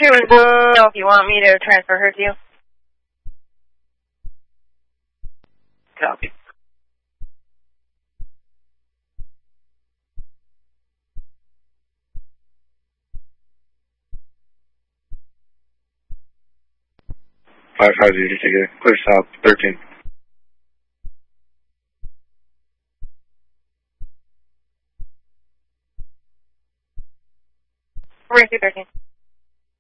If you want me to transfer her to you. Copy. Clear south 13. We're 13.